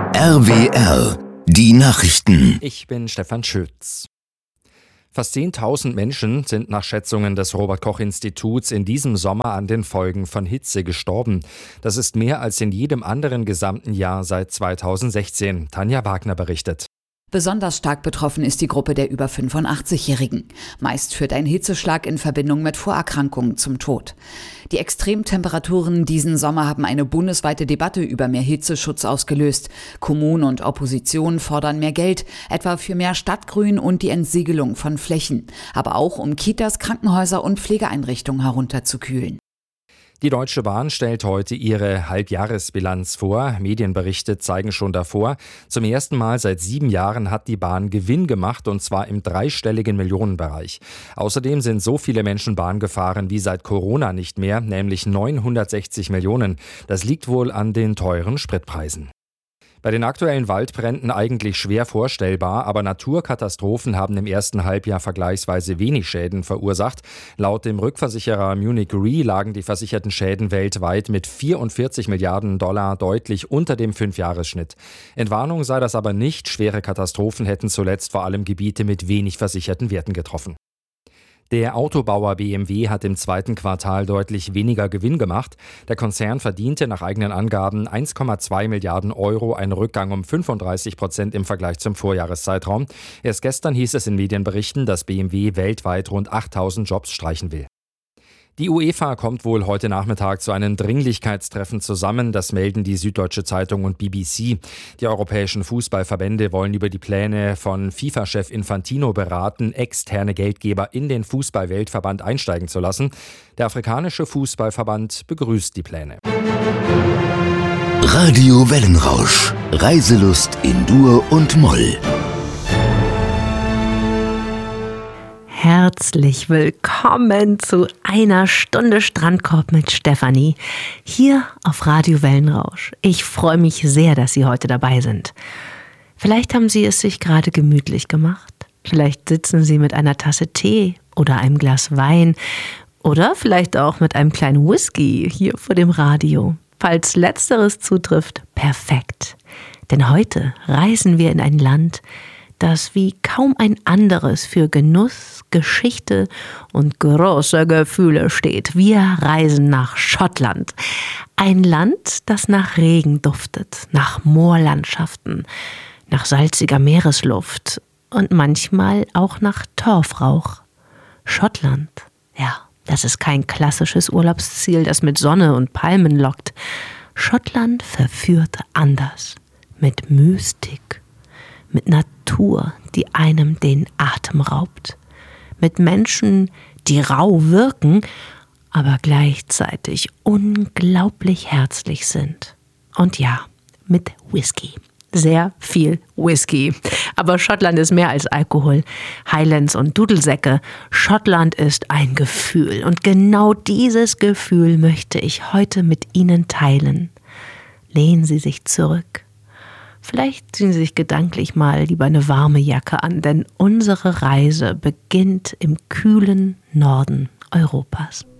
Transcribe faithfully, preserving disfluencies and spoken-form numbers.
R W R, die Nachrichten. Ich bin Stefan Schütz. Fast zehntausend Menschen sind nach Schätzungen des Robert-Koch-Instituts in diesem Sommer an den Folgen von Hitze gestorben. Das ist mehr als in jedem anderen gesamten Jahr seit zweitausendsechzehn. Tanja Wagner berichtet. Besonders stark betroffen ist die Gruppe der über fünfundachtzig-Jährigen. Meist führt ein Hitzeschlag in Verbindung mit Vorerkrankungen zum Tod. Die Extremtemperaturen diesen Sommer haben eine bundesweite Debatte über mehr Hitzeschutz ausgelöst. Kommunen und Opposition fordern mehr Geld, etwa für mehr Stadtgrün und die Entsiegelung von Flächen, aber auch um Kitas, Krankenhäuser und Pflegeeinrichtungen herunterzukühlen. Die Deutsche Bahn stellt heute ihre Halbjahresbilanz vor. Medienberichte zeigen schon davor. Zum ersten Mal seit sieben Jahren hat die Bahn Gewinn gemacht, und zwar im dreistelligen Millionenbereich. Außerdem sind so viele Menschen Bahn gefahren wie seit Corona nicht mehr, nämlich neunhundertsechzig Millionen. Das liegt wohl an den teuren Spritpreisen. Bei den aktuellen Waldbränden eigentlich schwer vorstellbar, aber Naturkatastrophen haben im ersten Halbjahr vergleichsweise wenig Schäden verursacht. Laut dem Rückversicherer Munich Re lagen die versicherten Schäden weltweit mit vierundvierzig Milliarden Dollar deutlich unter dem Fünfjahresschnitt. Entwarnung sei das aber nicht. Schwere Katastrophen hätten zuletzt vor allem Gebiete mit wenig versicherten Werten getroffen. Der Autobauer B M W hat im zweiten Quartal deutlich weniger Gewinn gemacht. Der Konzern verdiente nach eigenen Angaben eins Komma zwei Milliarden Euro, ein Rückgang um fünfunddreißig Prozent im Vergleich zum Vorjahreszeitraum. Erst gestern hieß es in Medienberichten, dass B M W weltweit rund achttausend Jobs streichen will. Die UEFA kommt wohl heute Nachmittag zu einem Dringlichkeitstreffen zusammen, das melden die Süddeutsche Zeitung und B B C. Die europäischen Fußballverbände wollen über die Pläne von FIFA-Chef Infantino beraten, externe Geldgeber in den Fußball-Weltverband einsteigen zu lassen. Der afrikanische Fußballverband begrüßt die Pläne. Radio Wellenrausch. Reiselust in Dur und Moll. Herzlich willkommen zu einer Stunde Strandkorb mit Stefanie hier auf Radio Wellenrausch. Ich freue mich sehr, dass Sie heute dabei sind. Vielleicht haben Sie es sich gerade gemütlich gemacht. Vielleicht sitzen Sie mit einer Tasse Tee oder einem Glas Wein oder vielleicht auch mit einem kleinen Whisky hier vor dem Radio. Falls Letzteres zutrifft, perfekt. Denn heute reisen wir in ein Land, das wie kaum ein anderes für Genuss, Geschichte und große Gefühle steht. Wir reisen nach Schottland. Ein Land, das nach Regen duftet, nach Moorlandschaften, nach salziger Meeresluft und manchmal auch nach Torfrauch. Schottland, ja, das ist kein klassisches Urlaubsziel, das mit Sonne und Palmen lockt. Schottland verführt anders, mit Mystik, mit Natur, die einem den Atem raubt, mit Menschen, die rau wirken, aber gleichzeitig unglaublich herzlich sind. Und ja, mit Whisky. Sehr viel Whisky. Aber Schottland ist mehr als Alkohol, Highlands und Dudelsäcke. Schottland ist ein Gefühl. Und genau dieses Gefühl möchte ich heute mit Ihnen teilen. Lehnen Sie sich zurück. Vielleicht ziehen Sie sich gedanklich mal lieber eine warme Jacke an, denn unsere Reise beginnt im kühlen Norden Europas.